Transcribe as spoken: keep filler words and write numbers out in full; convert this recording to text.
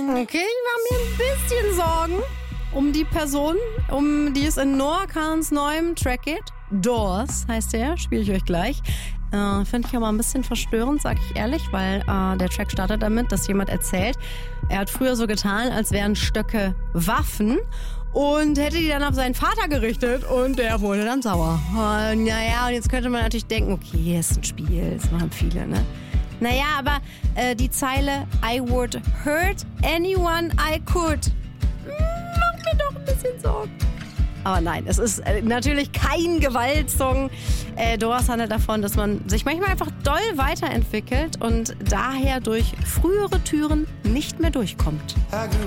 Okay, ich mache mir ein bisschen Sorgen um die Person, um die es in Noah Kahns neuem Track geht. Doors heißt der, spiele ich euch gleich. Äh, Finde ich aber ein bisschen verstörend, sag ich ehrlich, weil äh, der Track startet damit, dass jemand erzählt, er hat früher so getan, als wären Stöcke Waffen und hätte die dann auf seinen Vater gerichtet und der wurde dann sauer. Und naja, und jetzt könnte man natürlich denken, okay, ist ein Spiel, das machen viele, ne? Naja, aber äh, die Zeile I would hurt anyone I could hm, macht mir doch ein bisschen Sorgen. Aber nein, es ist äh, natürlich kein Gewaltsong. Äh, Doors handelt davon, dass man sich manchmal einfach doll weiterentwickelt und daher durch frühere Türen nicht mehr durchkommt. I grew